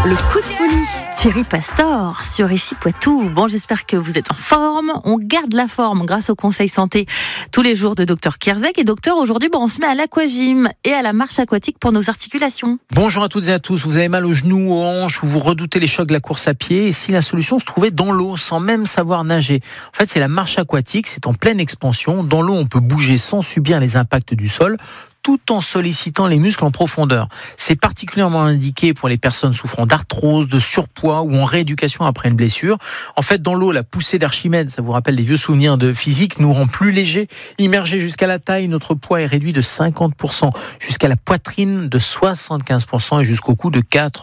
Le coup de folie, Thierry Pastor sur Ici Poitou. Bon, j'espère que vous êtes en forme. On garde la forme grâce au conseil santé tous les jours de Dr Kierzek. Et docteur, aujourd'hui, on se met à l'aquagym et à la marche aquatique pour nos articulations. Bonjour à toutes et à tous. Vous avez mal aux genoux, aux hanches, ou vous redoutez les chocs de la course à pied. Et si la solution se trouvait dans l'eau, sans même savoir nager? En fait, c'est la marche aquatique. C'est en pleine expansion. Dans l'eau, on peut bouger sans subir les impacts du sol, tout en sollicitant les muscles en profondeur. C'est particulièrement indiqué pour les personnes souffrant d'arthrose, de surpoids ou en rééducation après une blessure. En fait, dans l'eau, la poussée d'Archimède, ça vous rappelle des vieux souvenirs de physique, nous rend plus légers. Immergés jusqu'à la taille, notre poids est réduit de 50%, jusqu'à la poitrine de 75% et jusqu'au cou de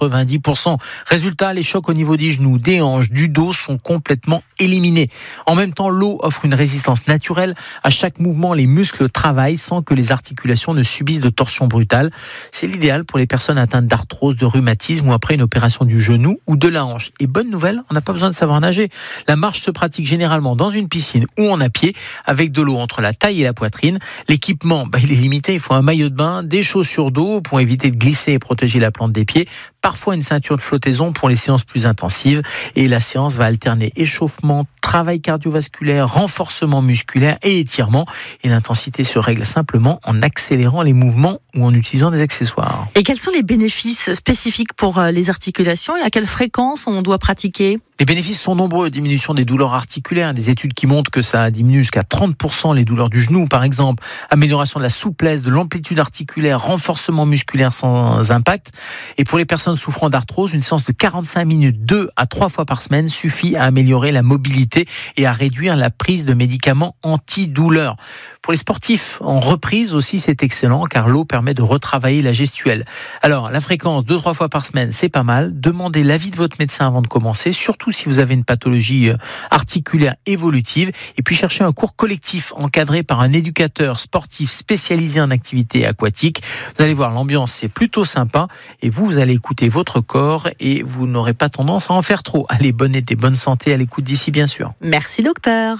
90%. Résultat, les chocs au niveau des genoux, des hanches, du dos sont complètement éliminés. En même temps, l'eau offre une résistance naturelle. À chaque mouvement, les muscles travaillent sans que les articulations ne subissent de torsions brutales. C'est l'idéal pour les personnes atteintes d'arthrose, de rhumatisme ou après une opération du genou ou de la hanche. Et bonne nouvelle, on n'a pas besoin de savoir nager. La marche se pratique généralement dans une piscine ou en à pied avec de l'eau entre la taille et la poitrine. L'équipement, il est limité. Il faut un maillot de bain, des chaussures d'eau pour éviter de glisser et protéger la plante des pieds. Parfois une ceinture de flottaison pour les séances plus intensives. Et la séance va alterner échauffement, travail cardiovasculaire, renforcement musculaire et étirement. Et l'intensité se règle simplement en accélérant les mouvements ou en utilisant des accessoires. Et quels sont les bénéfices spécifiques pour les articulations et à quelle fréquence on doit pratiquer ? Les bénéfices sont nombreux. Diminution des douleurs articulaires, des études qui montrent que ça diminue jusqu'à 30% les douleurs du genou, par exemple. Amélioration de la souplesse, de l'amplitude articulaire, renforcement musculaire sans impact. Et pour les personnes souffrant d'arthrose, une séance de 45 minutes, 2 à 3 fois par semaine, suffit à améliorer la mobilité et à réduire la prise de médicaments antidouleurs. Pour les sportifs en reprise aussi, c'est excellent car l'eau permet de retravailler la gestuelle. Alors, la fréquence 2-3 fois par semaine, c'est pas mal. Demandez l'avis de votre médecin avant de commencer, surtout si vous avez une pathologie articulaire évolutive. Et puis, cherchez un cours collectif encadré par un éducateur sportif spécialisé en activité aquatique. Vous allez voir, l'ambiance, c'est plutôt sympa et vous allez écouter votre corps et vous n'aurez pas tendance à en faire trop. Allez, bonne été, bonne santé à l'écoute d'ici, bien sûr. Merci, docteur.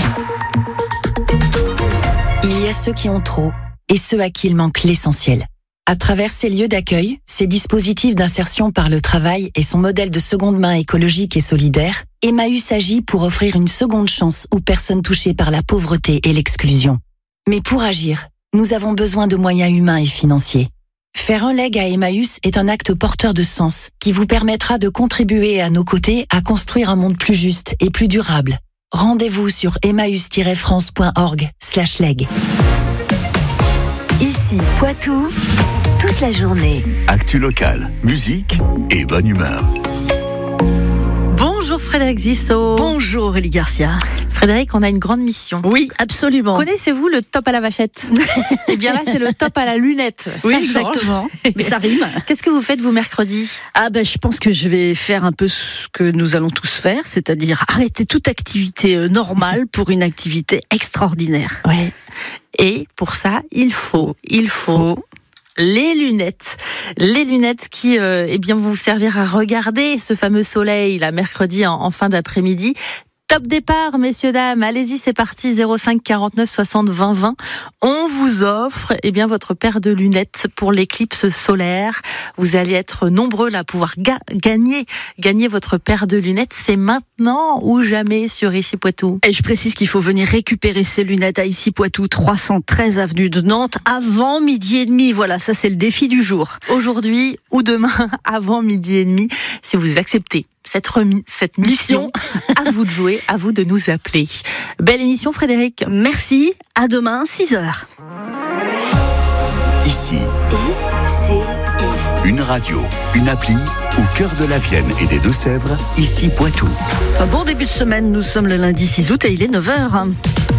Il y a ceux qui ont trop et ceux à qui il manque l'essentiel. À travers ces lieux d'accueil, ces dispositifs d'insertion par le travail et son modèle de seconde main écologique et solidaire, Emmaüs agit pour offrir une seconde chance aux personnes touchées par la pauvreté et l'exclusion. Mais pour agir, nous avons besoin de moyens humains et financiers. Faire un leg à Emmaüs est un acte porteur de sens qui vous permettra de contribuer à nos côtés à construire un monde plus juste et plus durable. Rendez-vous sur emmaüs-france.org/leg. Ici Poitou, toute la journée. Actu locale, musique et bonne humeur. Bonjour Frédéric Gissot. Bonjour Élie Garcia. Frédéric, on a une grande mission. Oui, absolument. Connaissez-vous le top à la vachette ? Eh bien là, c'est le top à la lunette. Oui, Ça exactement. Mais ça rime. Qu'est-ce que vous faites, vous, mercredi ? Je pense que je vais faire un peu ce que nous allons tous faire, c'est-à-dire arrêter toute activité normale pour une activité extraordinaire. Ouais. Et pour ça, il faut les lunettes. Les lunettes qui vont vous servir à regarder ce fameux soleil, là, mercredi en fin d'après-midi. Top départ, messieurs, dames. Allez-y, c'est parti. 05 49 60 20 20. On vous offre, votre paire de lunettes pour l'éclipse solaire. Vous allez être nombreux là à pouvoir gagner votre paire de lunettes. C'est maintenant ou jamais sur Ici Poitou. Et je précise qu'il faut venir récupérer ces lunettes à Ici Poitou, 313 avenue de Nantes, avant 12h30. Voilà, ça c'est le défi du jour. Aujourd'hui ou demain, avant 12h30, si vous acceptez cette mission, à vous de jouer, à vous de nous appeler. Belle émission, Frédéric. Merci, à demain, 6h. Ici, une radio, une appli, au cœur de la Vienne et des Deux-Sèvres, Ici Poitou. Un bon début de semaine, nous sommes le lundi 6 août et il est 9h.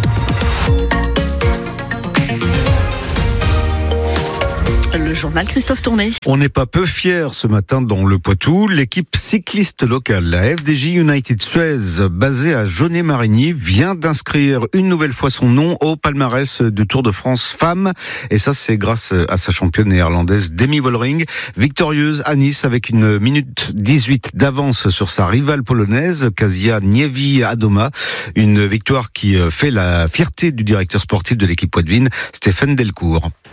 Le journal Christophe Tourné. On n'est pas peu fiers ce matin dans le Poitou. L'équipe cycliste locale, la FDJ United Suez, basée à Jaunet-Marigny, vient d'inscrire une nouvelle fois son nom au palmarès du Tour de France Femmes. Et ça, c'est grâce à sa championne néerlandaise Demi Vollering, victorieuse à Nice avec 1 minute 18 d'avance sur sa rivale polonaise, Kasia Niewiadoma. Une victoire qui fait la fierté du directeur sportif de l'équipe poitevine, Stéphane Delcourt.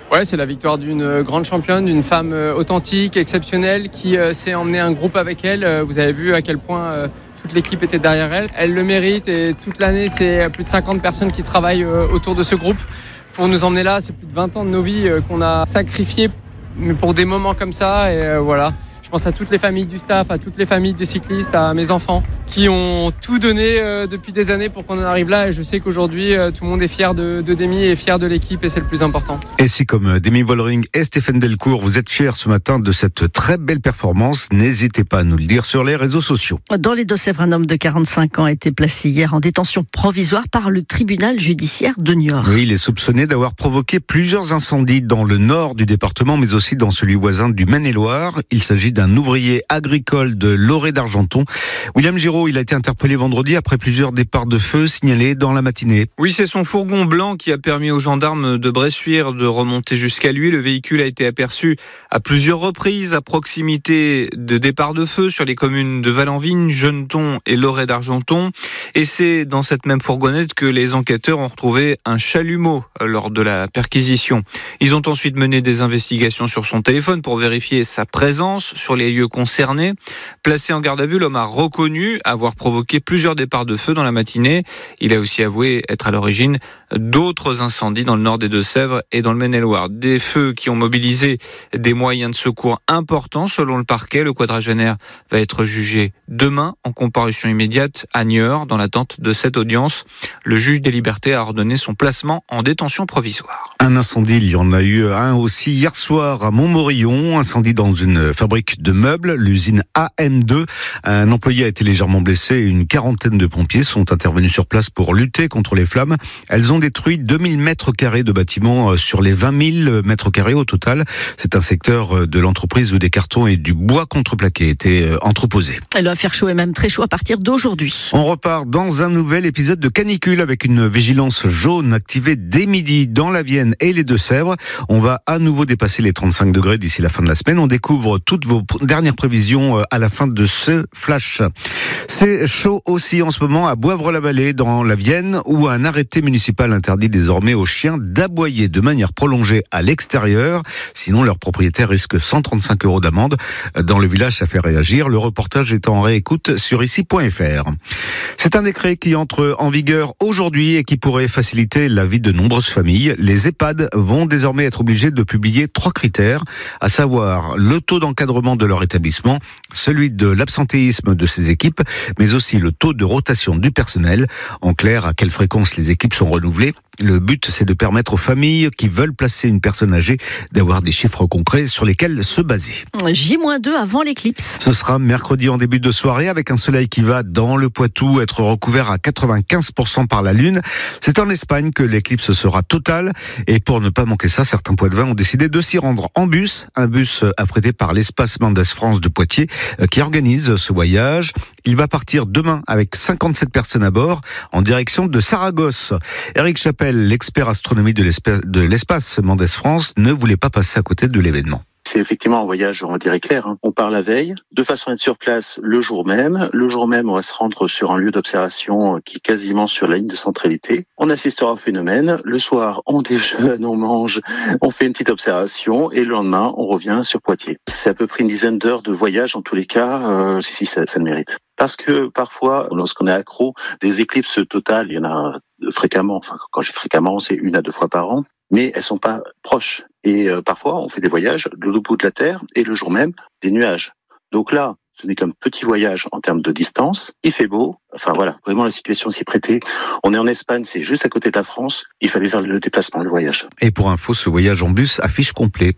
Ouais, c'est la victoire d'une grande championne, d'une femme authentique, exceptionnelle, qui s'est emmener un groupe avec elle. Vous avez vu à quel point toute l'équipe était derrière elle. Elle le mérite et toute l'année, c'est plus de 50 personnes qui travaillent autour de ce groupe pour nous emmener là. C'est plus de 20 ans de nos vies qu'on a sacrifiés, mais pour des moments comme ça. Et voilà. Je pense à toutes les familles du staff, à toutes les familles des cyclistes, à mes enfants qui ont tout donné depuis des années pour qu'on en arrive là. Et je sais qu'aujourd'hui, tout le monde est fier de Demi et fier de l'équipe et c'est le plus important. Et si comme Demi Vollering et Stéphane Delcourt, vous êtes fiers ce matin de cette très belle performance, n'hésitez pas à nous le dire sur les réseaux sociaux. Dans les Deux-Sèvres, un homme de 45 ans a été placé hier en détention provisoire par le tribunal judiciaire de Niort. Oui, il est soupçonné d'avoir provoqué plusieurs incendies dans le nord du département, mais aussi dans celui voisin du Maine-et-Loire. Il s'agit d'un ouvrier agricole de Loré d'Argenton. William Giraud, il a été interpellé vendredi après plusieurs départs de feu signalés dans la matinée. Oui, c'est son fourgon blanc qui a permis aux gendarmes de Bressuire de remonter jusqu'à lui. Le véhicule a été aperçu à plusieurs reprises à proximité de départs de feu sur les communes de Valenvigne, Genneton et Loré d'Argenton. Et c'est dans cette même fourgonnette que les enquêteurs ont retrouvé un chalumeau lors de la perquisition. Ils ont ensuite mené des investigations sur son téléphone pour vérifier sa présence sur les lieux concernés. Placé en garde à vue, l'homme a reconnu avoir provoqué plusieurs départs de feu dans la matinée. Il a aussi avoué être à l'origine d'autres incendies dans le nord des Deux-Sèvres et dans le Maine-et-Loire. Des feux qui ont mobilisé des moyens de secours importants selon le parquet. Le quadragénaire va être jugé demain en comparution immédiate à Niort. Dans l'attente de cette audience, le juge des libertés a ordonné son placement en détention provisoire. Un incendie, il y en a eu un aussi hier soir à Montmorillon. Incendie dans une fabrique de meubles, l'usine AM2. Un employé a été légèrement blessé et une quarantaine de pompiers sont intervenus sur place pour lutter contre les flammes. Elles ont détruit 2000 mètres carrés de bâtiments sur les 20 000 mètres carrés au total. C'est un secteur de l'entreprise où des cartons et du bois contreplaqué étaient entreposés. Elle va faire chaud et même très chaud à partir d'aujourd'hui. On repart dans un nouvel épisode de canicule avec une vigilance jaune activée dès midi dans la Vienne et les Deux-Sèvres. On va à nouveau dépasser les 35 degrés d'ici la fin de la semaine. On découvre toutes vos dernières prévisions à la fin de ce flash. C'est chaud aussi en ce moment à Boivre-la-Vallée dans la Vienne où un arrêté municipal interdit désormais aux chiens d'aboyer de manière prolongée à l'extérieur. Sinon, leur propriétaire risque 135 € d'amende. Dans le village, ça fait réagir. Le reportage est en réécoute sur ici.fr. C'est un décret qui entre en vigueur aujourd'hui et qui pourrait faciliter la vie de nombreuses familles. Les EHPAD vont désormais être obligés de publier 3 critères, à savoir le taux d'encadrement de leur établissement, celui de l'absentéisme de ses équipes, mais aussi le taux de rotation du personnel. En clair, à quelle fréquence les équipes sont renouvelées. Le but, c'est de permettre aux familles qui veulent placer une personne âgée d'avoir des chiffres concrets sur lesquels se baser. J-2 avant l'éclipse. Ce sera mercredi en début de soirée avec un soleil qui va dans le Poitou être recouvert à 95% par la Lune. C'est en Espagne que l'éclipse sera totale et pour ne pas manquer ça, certains Poitevins ont décidé de s'y rendre en bus. Un bus affrété par l'Espace Mendes France de Poitiers qui organise ce voyage. Il va partir demain avec 57 personnes à bord en direction de Saragosse. Éric Chapelle, l'expert astronomie de l'Espace Mendes France, ne voulait pas passer à côté de l'événement. C'est effectivement un voyage, on va dire, éclair. On part la veille, de façon à être sur place le jour même. Le jour même, on va se rendre sur un lieu d'observation qui est quasiment sur la ligne de centralité. On assistera au phénomène. Le soir, on déjeune, on mange, on fait une petite observation et le lendemain, on revient sur Poitiers. C'est à peu près une dizaine d'heures de voyage, en tous les cas, ça le mérite. Parce que parfois, lorsqu'on est accro, des éclipses totales, il y en a fréquemment, enfin quand je dis fréquemment, c'est 1 à 2 fois par an, mais elles sont pas proches. Et parfois, on fait des voyages de l'autre bout de la Terre et le jour même, des nuages. Donc là, ce n'est qu'un petit voyage en termes de distance. Il fait beau. Enfin voilà, vraiment la situation s'y prêtait. On est en Espagne, c'est juste à côté de la France. Il fallait faire le déplacement, le voyage. Et pour info, ce voyage en bus affiche complet.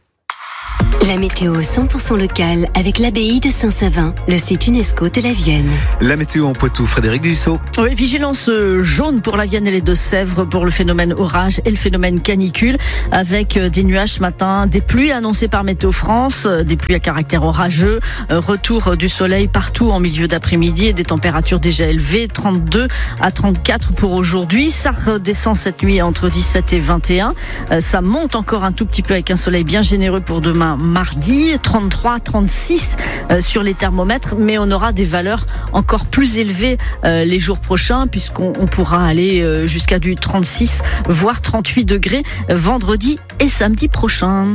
La météo 100% locale avec l'abbaye de Saint-Savin, le site UNESCO de la Vienne. La météo en Poitou, Frédéric Dussault. Oui, vigilance jaune pour la Vienne et les Deux-Sèvres pour le phénomène orage et le phénomène canicule avec des nuages ce matin, des pluies annoncées par Météo France, des pluies à caractère orageux, retour du soleil partout en milieu d'après-midi et des températures déjà élevées, 32 à 34 pour aujourd'hui. Ça redescend cette nuit entre 17 et 21. Ça monte encore un tout petit peu avec un soleil bien généreux pour demain mardi, 33, 36 sur les thermomètres, mais on aura des valeurs encore plus élevées les jours prochains, puisqu'on pourra aller jusqu'à du 36, voire 38 degrés vendredi et samedi prochain.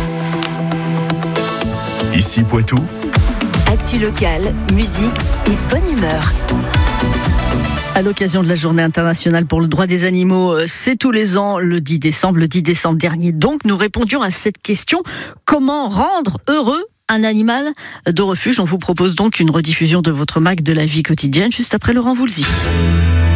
Ici Poitou. Actu locale, musique et bonne humeur. À l'occasion de la Journée internationale pour le droit des animaux, c'est tous les ans le 10 décembre. Le 10 décembre dernier, donc, nous répondions à cette question. Comment rendre heureux un animal de refuge? On vous propose donc une rediffusion de votre mag de la vie quotidienne juste après Laurent Voulzy.